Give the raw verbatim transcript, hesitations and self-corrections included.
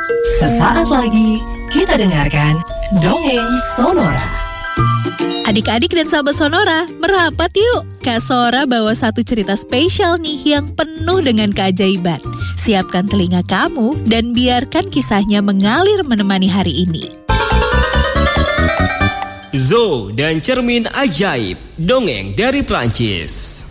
Sesaat lagi kita dengarkan Dongeng Sonora. Adik-adik dan sahabat Sonora, merapat yuk. Kak Sora bawa satu cerita spesial nih yang penuh dengan keajaiban. Siapkan telinga kamu dan biarkan kisahnya mengalir menemani hari ini. Zo dan Cermin Ajaib, dongeng dari Prancis.